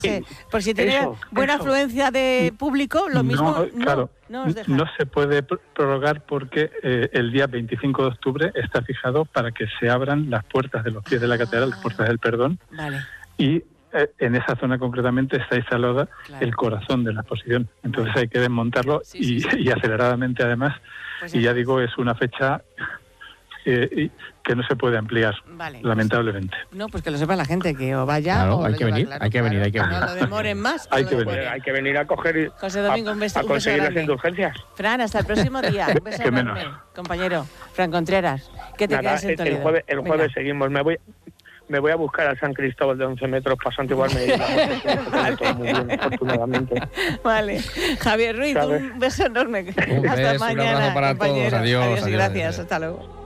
Por si tiene buena afluencia de público, lo mismo no os deja. No se puede prorrogar porque el día 25 de octubre está fijado para que se abran las puertas de los pies de la catedral, las puertas del perdón. Vale. Y en esa zona concretamente está instalada el corazón de la exposición. Entonces hay que desmontarlo y aceleradamente además. Pues y ya digo, es una fecha que no se puede ampliar, lamentablemente. No, pues que lo sepa la gente, que o vaya claro, o hay que venir, hay que venir. No lo demoren más. Hay que venir a coger José Domingo, un beso, a conseguir las indulgencias. Fran, hasta el próximo día. Un beso enorme, compañero. Fran Contreras, ¿qué te quedas en Toledo? El jueves seguimos. Me voy a buscar al San Cristóbal de 11 metros para santiguarme. Muy bien, afortunadamente. Vale. Javier Ruiz, un beso enorme. Hasta mañana, un abrazo para compañero. todos. Adiós, gracias. Hasta luego.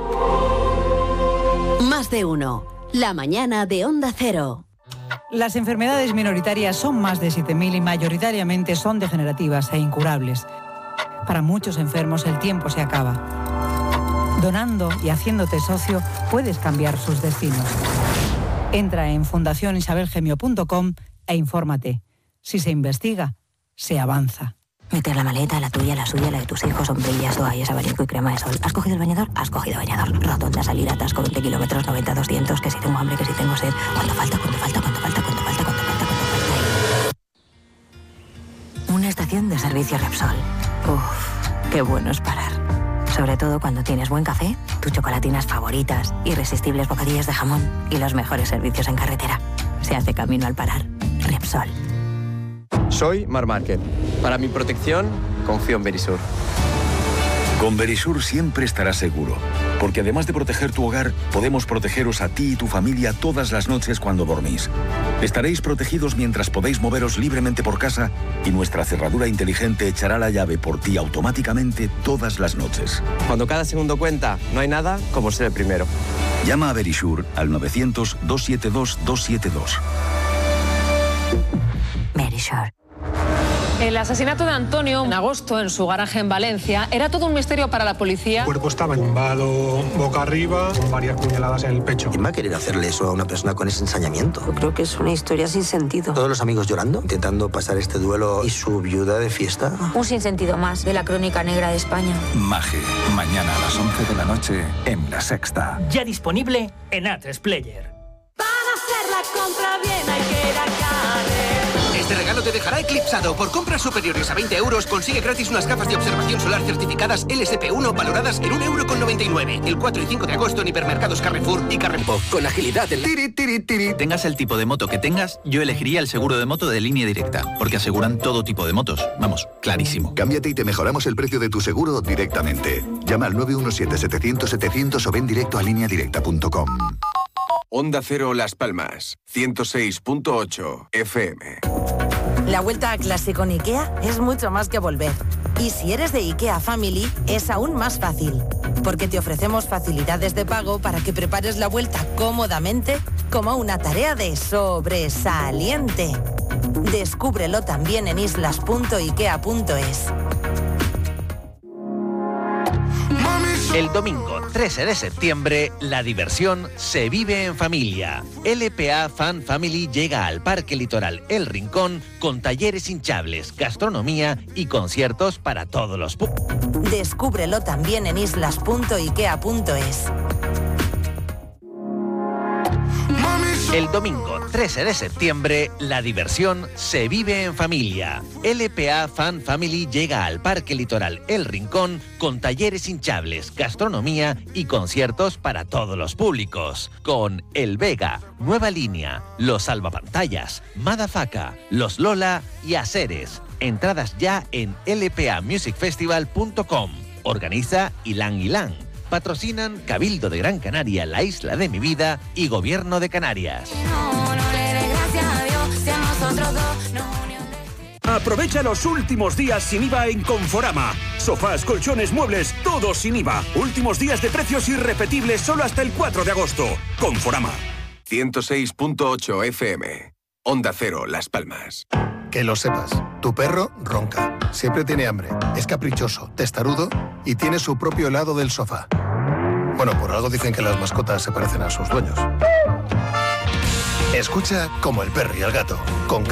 Más de uno. La mañana de Onda Cero. Las enfermedades minoritarias son más de 7.000 y mayoritariamente son degenerativas e incurables. Para muchos enfermos el tiempo se acaba. Donando y haciéndote socio puedes cambiar sus destinos. Entra en fundacionisabelgemio.com e infórmate. Si se investiga, se avanza. Meter la maleta, la tuya, la suya, la de tus hijos, sombrillas, toallas, abanico y crema de sol. ¿Has cogido el bañador? Has cogido bañador. Rotonda, salir, atasco, 20 kilómetros, 90, 200, que si tengo hambre, que si tengo sed. ¿Cuánto falta? Una estación de servicio Repsol. Uf, qué bueno es parar. Sobre todo cuando tienes buen café, tus chocolatinas favoritas, irresistibles bocadillos de jamón y los mejores servicios en carretera. Se hace camino al parar. Repsol. Soy Mar Márquez. Para mi protección, confío en Verisur. Con Verisur siempre estarás seguro, porque además de proteger tu hogar, podemos protegeros a ti y tu familia todas las noches cuando dormís. Estaréis protegidos mientras podéis moveros libremente por casa y nuestra cerradura inteligente echará la llave por ti automáticamente todas las noches. Cuando cada segundo cuenta, no hay nada como ser el primero. Llama a Verisur al 900-272-272. Verisur. El asesinato de Antonio en agosto en su garaje en Valencia era todo un misterio para la policía. El cuerpo estaba tumbado boca arriba, con varias puñaladas en el pecho. ¿Quién va a querer hacerle eso a una persona con ese ensañamiento? Yo creo que es una historia sin sentido. Todos los amigos llorando, intentando pasar este duelo y su viuda de fiesta. Un sinsentido más de la crónica negra de España. Maje, mañana a las 11 de la noche en La Sexta. Ya disponible en A3 Player. Para hacer la compra bien hay que ir a Carrer. Este regalo te dejará eclipsado. Por compras superiores a 20 euros consigue gratis unas gafas de observación solar certificadas LSP1 valoradas en 1,99 €. El 4 y 5 de agosto en hipermercados Carrefour y Carrefour. Con agilidad del tiri. Tengas el tipo de moto que tengas, yo elegiría el seguro de moto de Línea Directa, porque aseguran todo tipo de motos. Vamos, clarísimo. Cámbiate y te mejoramos el precio de tu seguro directamente. Llama al 917-700-700 o ven directo a lineadirecta.com. Onda Cero Las Palmas, 106.8 FM. La vuelta a clase con IKEA es mucho más que volver. Y si eres de IKEA Family, es aún más fácil. Porque te ofrecemos facilidades de pago para que prepares la vuelta cómodamente como una tarea de sobresaliente. Descúbrelo también en islas.ikea.es. El domingo 13 de septiembre, la diversión se vive en familia. LPA Fan Family llega al Parque Litoral El Rincón con talleres hinchables, gastronomía y conciertos para todos los públicos. Descúbrelo también en islas.ikea.es. El domingo 13 de septiembre, la diversión se vive en familia. LPA Fan Family llega al Parque Litoral El Rincón con talleres hinchables, gastronomía y conciertos para todos los públicos. Con El Vega, Nueva Línea, Los Salvapantallas, Madafaka, Los Lola y Aseres. Entradas ya en lpamusicfestival.com. Organiza Ilan Ilan. Patrocinan Cabildo de Gran Canaria, La Isla de mi Vida y Gobierno de Canarias. Aprovecha los últimos días sin IVA en Conforama. Sofás, colchones, muebles, todos sin IVA. Últimos días de precios irrepetibles solo hasta el 4 de agosto. Conforama. 106.8 FM. Onda Cero Las Palmas. Que lo sepas, tu perro ronca, siempre tiene hambre, es caprichoso, testarudo y tiene su propio helado del sofá. Bueno, por algo dicen que las mascotas se parecen a sus dueños. Escucha Como el perro y el gato, con